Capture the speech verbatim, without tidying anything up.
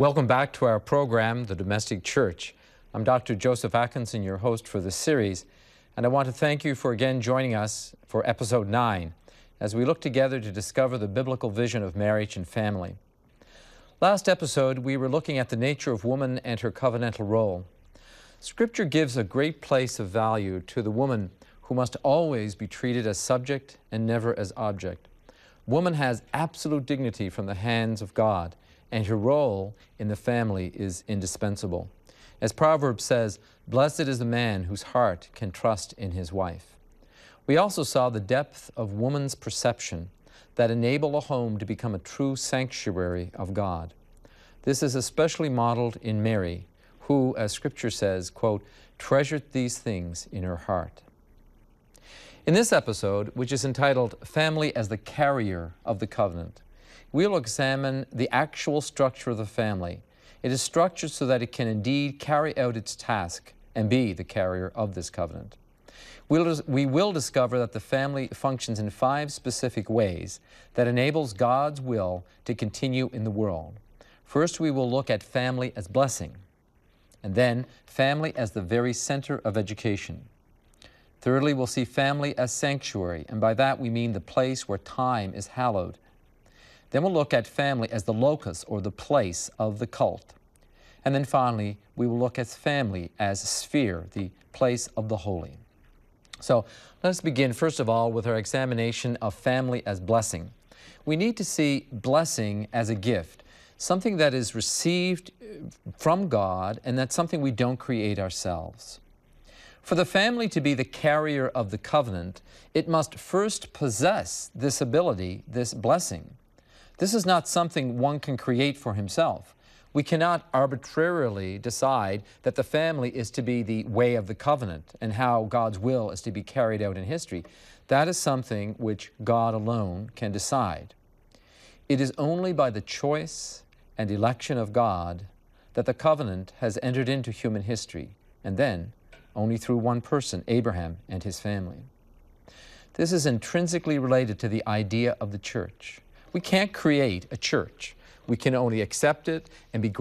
Welcome back to our program, The Domestic Church. I'm Doctor Joseph Atkinson, your host for this series, and I want to thank you for again joining us for episode nine as we look together to discover the biblical vision of marriage and family. Last episode, we were looking at the nature of woman and her covenantal role. Scripture gives a great place of value to the woman who must always be treated as subject and never as object. Woman has absolute dignity from the hands of God, and her role in the family is indispensable. As Proverbs says, "Blessed is the man whose heart can trust in his wife." We also saw the depth of woman's perception that enable a home to become a true sanctuary of God. This is especially modeled in Mary, who, as Scripture says, quote, treasured these things in her heart. In this episode, which is entitled Family as the Carrier of the Covenant, we'll examine the actual structure of the family. It is structured so that it can indeed carry out its task and be the carrier of this covenant. We'll, we will discover that the family functions in five specific ways that enables God's will to continue in the world. First, we will look at family as blessing, and then family as the very center of education. Thirdly, we'll see family as sanctuary, and by that we mean the place where time is hallowed. Then we'll look at family as the locus or the place of the cult. And then finally, we will look at family as a sphere, the place of the holy. So let's begin, first of all, with our examination of family as blessing. We need to see blessing as a gift, something that is received from God, and that's something we don't create ourselves. For the family to be the carrier of the covenant, it must first possess this ability, this blessing. This is not something one can create for himself. We cannot arbitrarily decide that the family is to be the way of the covenant and how God's will is to be carried out in history. That is something which God alone can decide. It is only by the choice and election of God that the covenant has entered into human history, and then only through one person, Abraham and his family. This is intrinsically related to the idea of the church. We can't create a church. We can only accept it and be